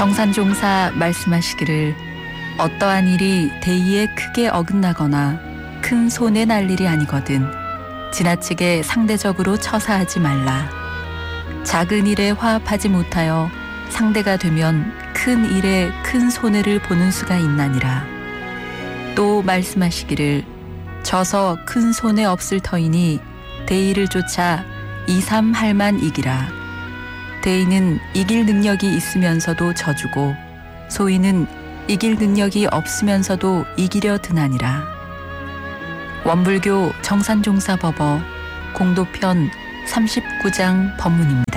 정산종사 말씀하시기를 어떠한 일이 대의에 크게 어긋나거나 큰 손해 날 일이 아니거든 지나치게 상대적으로 처사하지 말라. 작은 일에 화합하지 못하여 상대가 되면 큰 일에 큰 손해를 보는 수가 있나니라. 또 말씀하시기를 져서 큰 손해 없을 터이니 대의를 쫓아 2-3할만 이기라. 대의는 이길 능력이 있으면서도 져주고 소위는 이길 능력이 없으면서도 이기려 드나니라. 원불교 정산종사법어 공도편 39장 법문입니다.